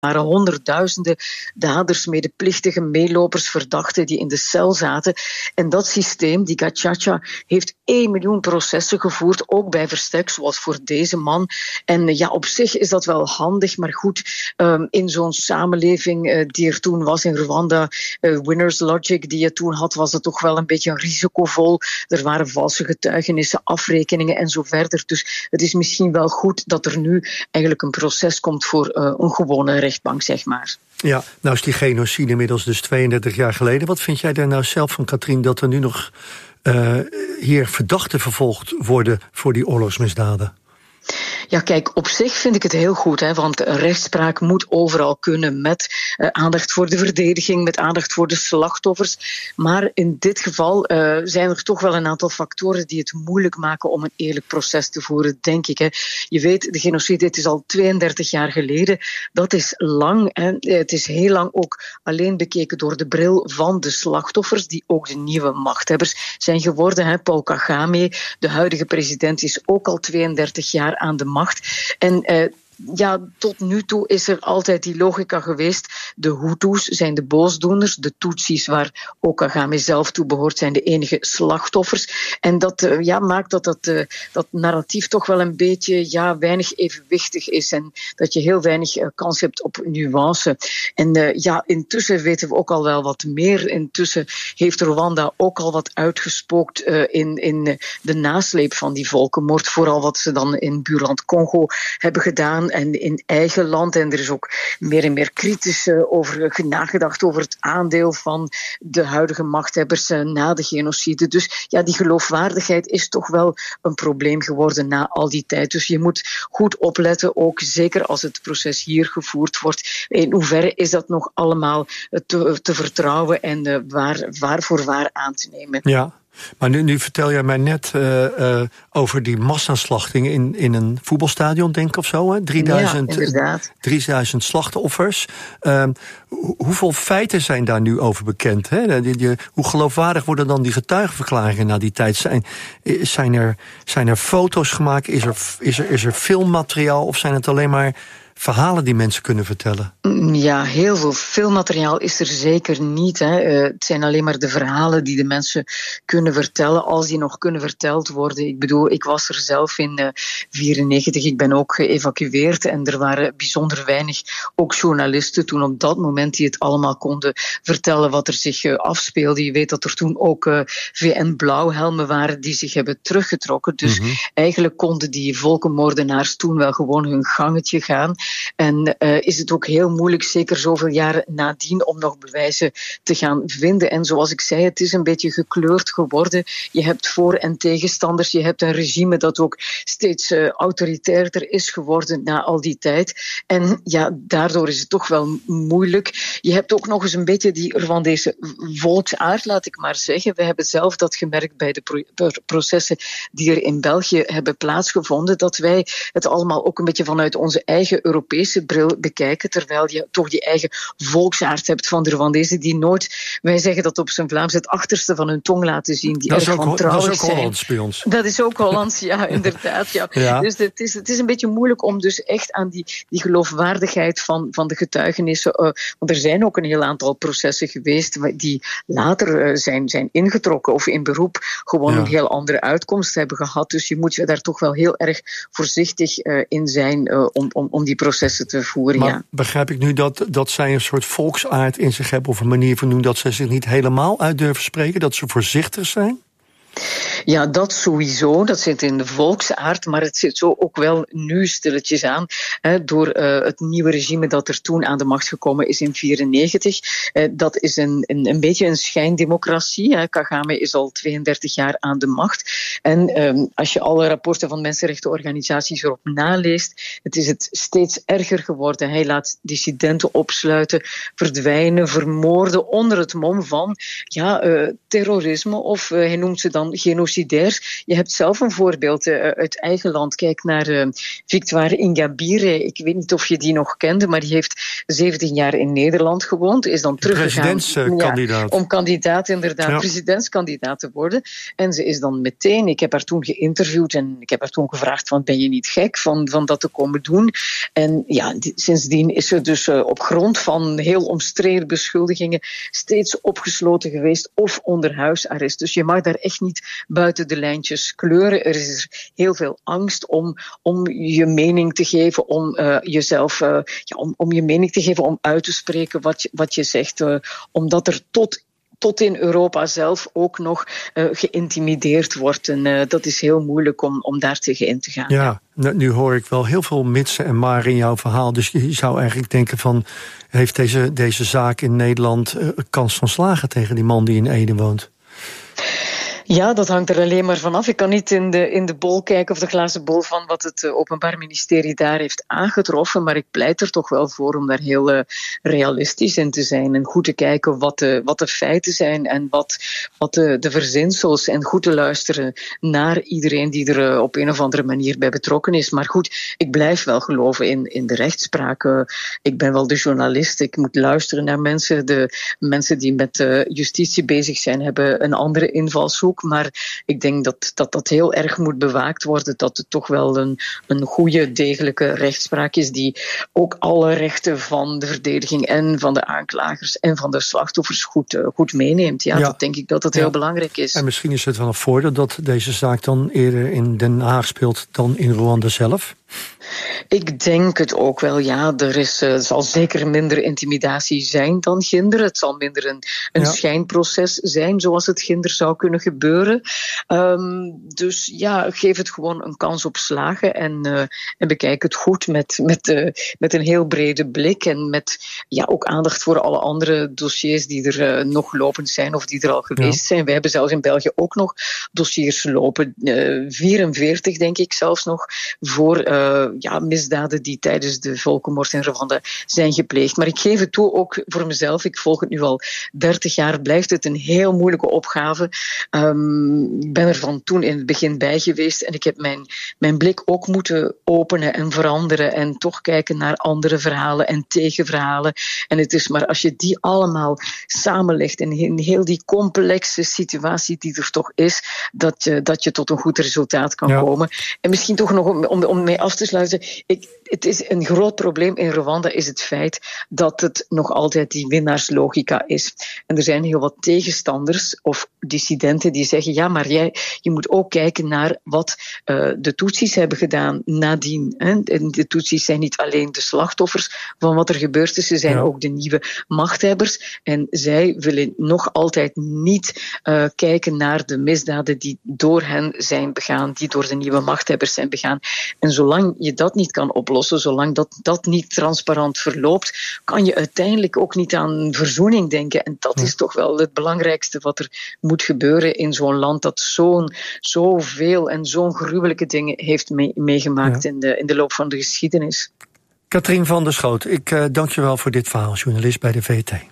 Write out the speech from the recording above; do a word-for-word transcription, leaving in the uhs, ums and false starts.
waren honderdduizenden daders, medeplichtigen, meelopers, verdachten die in de cel zaten. En dat systeem, die Gacaca, heeft één miljoen processen gevoerd, ook bij verstek, zoals voor deze man. En ja, op zich is dat wel handig, maar goed, um, in zo'n samenleving uh, die er toen was in Rwanda, uh, winners logic die je toen had, was het toch wel een beetje risicovol. Er waren valse getuigenissen, afrekeningen en zo verder. Dus het is misschien wel goed dat er nu eigenlijk een proces komt voor uh, een gewone rechtbank, zeg maar. Ja, nou is die genocide inmiddels dus tweeëndertig jaar geleden. Wat vind jij daar nou zelf van, Katrien, dat er nu nog uh, hier verdachten vervolgd worden voor die oorlogsmisdaden? Ja, kijk, op zich vind ik het heel goed, hè, want rechtspraak moet overal kunnen met uh, aandacht voor de verdediging, met aandacht voor de slachtoffers. Maar in dit geval uh, zijn er toch wel een aantal factoren die het moeilijk maken om een eerlijk proces te voeren, denk ik. Hè. Je weet, de genocide, het is al tweeëndertig jaar geleden. Dat is lang. Hè. Het is heel lang ook alleen bekeken door de bril van de slachtoffers, die ook de nieuwe machthebbers zijn geworden. Hè. Paul Kagame, de huidige president, is ook al tweeëndertig jaar aan de macht. En uh, ja, tot nu toe is er altijd die logica geweest. De Hutus zijn de boosdoeners. De Tutsis, waar ook Kagame zelf toe behoort, zijn de enige slachtoffers. En dat uh, ja, maakt dat dat, uh, dat narratief toch wel een beetje ja, weinig evenwichtig is. En dat je heel weinig uh, kans hebt op nuance. En uh, ja, intussen weten we ook al wel wat meer. Intussen heeft Rwanda ook al wat uitgespookt uh, in, in uh, de nasleep van die volkenmoord. Vooral wat ze dan in buurland Congo hebben gedaan. En in eigen land. En er is ook meer en meer kritisch uh, over nagedacht over het aandeel van de huidige machthebbers uh, na de genocide. Dus ja, die geloofwaardigheid is toch wel een probleem geworden na al die tijd. Dus je moet goed opletten, ook zeker als het proces hier gevoerd wordt. In hoeverre is dat nog allemaal te, te vertrouwen en uh, waar, waar voor waar aan te nemen? Ja. Maar nu, nu vertel jij mij net uh, uh, over die massaslachting in, in een voetbalstadion, denk ik, of zo. Hè? drieduizend, ja, drieduizend slachtoffers. Uh, ho- hoeveel feiten zijn daar nu over bekend? Hè? Die, die, hoe geloofwaardig worden dan die getuigenverklaringen na die tijd? Zijn, zijn, er, zijn er foto's gemaakt? Is er, is, er, is er filmmateriaal? Of zijn het alleen maar verhalen die mensen kunnen vertellen? Ja, heel veel filmmateriaal is er zeker niet. Hè. Uh, het zijn alleen maar de verhalen die de mensen kunnen vertellen, als die nog kunnen verteld worden. Ik bedoel, ik was er zelf in uh, vierennegentig, ik ben ook geëvacueerd en er waren bijzonder weinig, ook journalisten toen op dat moment, die het allemaal konden vertellen wat er zich uh, afspeelde. Je weet dat er toen ook uh, V N-blauwhelmen waren die zich hebben teruggetrokken. Dus mm-hmm. eigenlijk konden die volkenmoordenaars toen wel gewoon hun gangetje gaan. En uh, is het ook heel moeilijk, zeker zoveel jaren nadien, om nog bewijzen te gaan vinden. En zoals ik zei, het is een beetje gekleurd geworden. Je hebt voor- en tegenstanders. Je hebt een regime dat ook steeds uh, autoritairder is geworden na al die tijd. En ja, daardoor is het toch wel moeilijk. Je hebt ook nog eens een beetje die Rwandese volksaard, laat ik maar zeggen. We hebben zelf dat gemerkt bij de pro- processen die er in België hebben plaatsgevonden, dat wij het allemaal ook een beetje vanuit onze eigen Europese bril bekijken, terwijl je toch die eigen volksaard hebt van de Rwandezen, die nooit, wij zeggen dat op zijn Vlaams, het achterste van hun tong laten zien, die dat erg wantrouwig zijn. Dat is ook Hollands bij ons. Dat is ook Hollands, ja, inderdaad. Ja. Ja. Dus het is, het is een beetje moeilijk om dus echt aan die, die geloofwaardigheid van, van de getuigenissen, uh, want er zijn ook een heel aantal processen geweest die later uh, zijn, zijn ingetrokken of in beroep gewoon ja. een heel andere uitkomst hebben gehad. Dus je moet je daar toch wel heel erg voorzichtig uh, in zijn uh, om, om, om die processen te voeren. Maar ja. begrijp ik nu dat, dat zij een soort volksaard in zich hebben, of een manier van doen dat zij zich niet helemaal uit durven spreken, dat ze voorzichtig zijn? Ja, dat sowieso. Dat zit in de volksaard, maar het zit zo ook wel nu stilletjes aan. Hè, door uh, het nieuwe regime dat er toen aan de macht gekomen is in vierennegentig. Uh, dat is een, een, een beetje een schijndemocratie. Hè. Kagame is al tweeëndertig jaar aan de macht. En um, als je alle rapporten van mensenrechtenorganisaties erop naleest, het is het steeds erger geworden. Hij laat dissidenten opsluiten, verdwijnen, vermoorden onder het mom van ja, uh, terrorisme, of uh, hij noemt ze dan genocide. genocidair. Je hebt zelf een voorbeeld uh, uit eigen land. Kijk naar uh, Victoire Ingabire. Ik weet niet of je die nog kende, maar die heeft zeventien jaar in Nederland gewoond. Is dan teruggegaan presidentskandidaat. Ja, om kandidaat, inderdaad, ja. presidentskandidaat te worden. En ze is dan meteen, ik heb haar toen geïnterviewd en ik heb haar toen gevraagd van, ben je niet gek van, van dat te komen doen? En ja, die, sindsdien is ze dus uh, op grond van heel omstreden beschuldigingen steeds opgesloten geweest of onder huisarrest. Dus je mag daar echt niet buiten de lijntjes kleuren. Er is heel veel angst om, om je mening te geven, om uh, jezelf, uh, ja, om, om je mening te geven, om uit te spreken wat je, wat je zegt, uh, omdat er tot tot in Europa zelf ook nog uh, geïntimideerd wordt. En uh, dat is heel moeilijk om, om daar tegen in te gaan. Ja, ja, nu hoor ik wel heel veel mitsen en maar in jouw verhaal. Dus je zou eigenlijk denken van, heeft deze, deze zaak in Nederland uh, kans van slagen tegen die man die in Ede woont? Ja, dat hangt er alleen maar vanaf. Ik kan niet in de, in de bol kijken of de glazen bol van wat het uh, Openbaar Ministerie daar heeft aangetroffen, maar ik pleit er toch wel voor om daar heel uh, realistisch in te zijn en goed te kijken wat de, wat de feiten zijn en wat, wat de, de verzinsels en goed te luisteren naar iedereen die er uh, op een of andere manier bij betrokken is. Maar goed, ik blijf wel geloven in, in de rechtspraak. Uh, ik ben wel de journalist, ik moet luisteren naar mensen. De mensen die met uh, justitie bezig zijn hebben een andere invalshoek. Maar ik denk dat, dat dat heel erg moet bewaakt worden, dat het toch wel een, een goede, degelijke rechtspraak is die ook alle rechten van de verdediging en van de aanklagers en van de slachtoffers goed, uh, goed meeneemt. Ja, ja, dat denk ik dat het ja. heel belangrijk is. En misschien is het wel een voordeel dat deze zaak dan eerder in Den Haag speelt dan in Rwanda zelf? Ik denk het ook wel, ja. Er is, uh, zal zeker minder intimidatie zijn dan ginder. Het zal minder een, een ja. schijnproces zijn, zoals het ginder zou kunnen gebeuren. Um, dus ja, geef het gewoon een kans op slagen en, uh, en bekijk het goed met, met, uh, met een heel brede blik en met ja, ook aandacht voor alle andere dossiers die er uh, nog lopend zijn of die er al geweest ja. zijn. We hebben zelfs in België ook nog dossiers lopen, uh, vierenveertig denk ik zelfs nog, voor uh, ja, misdaden die tijdens de volkenmoord in Rwanda zijn gepleegd. Maar ik geef het toe, ook voor mezelf, ik volg het nu al dertig jaar, blijft het een heel moeilijke opgave. Um, ik ben er van toen in het begin bij geweest en ik heb mijn, mijn blik ook moeten openen en veranderen en toch kijken naar andere verhalen en tegenverhalen. En het is maar als je die allemaal samenlegt en in heel die complexe situatie die er toch is, dat je, dat je tot een goed resultaat kan ja. komen. En misschien toch nog om, om, om mee af te sluiten, ik, het is een groot probleem in Rwanda is het feit dat het nog altijd die winnaarslogica is. En er zijn heel wat tegenstanders of dissidenten die zeggen, ja, maar jij, je moet ook kijken naar wat uh, de Tutsis hebben gedaan nadien. Hè. En de Tutsis zijn niet alleen de slachtoffers van wat er gebeurd is, ze zijn ja. ook de nieuwe machthebbers. En zij willen nog altijd niet uh, kijken naar de misdaden die door hen zijn begaan, die door de nieuwe machthebbers zijn begaan. En zolang je dat niet kan oplossen, zolang dat, dat niet transparant verloopt, kan je uiteindelijk ook niet aan verzoening denken. En dat is toch wel het belangrijkste wat er moet gebeuren in zo'n land dat zo'n, zoveel en zo'n gruwelijke dingen heeft mee, meegemaakt ja. in, de, in de loop van de geschiedenis. Katrien van der Schoot, ik uh, dank je wel voor dit verhaal, journalist bij de V T.